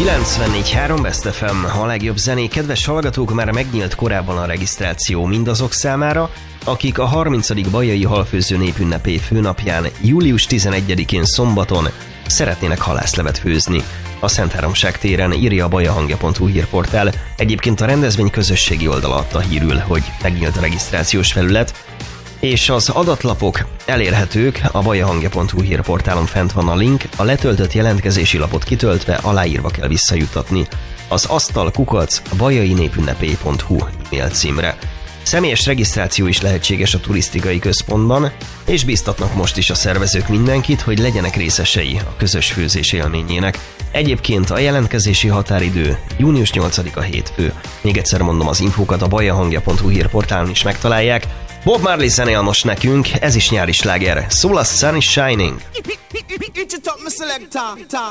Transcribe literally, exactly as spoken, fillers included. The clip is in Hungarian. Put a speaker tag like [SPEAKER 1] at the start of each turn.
[SPEAKER 1] kilencvennégy három Best ef em, a legjobb zenék. Kedves hallgatók, már megnyílt korábban a regisztráció mindazok számára, akik a harmincadik Bajai Halfőző Népünnepé főnapján, július tizenegyedikén szombaton szeretnének halászlevet főzni. A Szentháromság téren, írja a bajahangja pont hu hírportál. Egyébként a rendezvény közösségi oldala adta hírül, hogy megnyílt a regisztrációs felület, és az adatlapok elérhetők, a bajahangja pont hu hírportálon fent van a link, a letöltött jelentkezési lapot kitöltve aláírva kell visszajuttatni az asztal kukac bajai népünnepé pont hu e-mail címre. Személyes regisztráció is lehetséges a turisztikai központban, és biztatnak most is a szervezők mindenkit, hogy legyenek részesei a közös főzés élményének. Egyébként a jelentkezési határidő június nyolcadika hétfő. Még egyszer mondom, az infókat a bajahangja pont hu hírportálon is megtalálják. Bob Marley zenél most nekünk, ez is nyári sláger. Szól a Sun is Shining.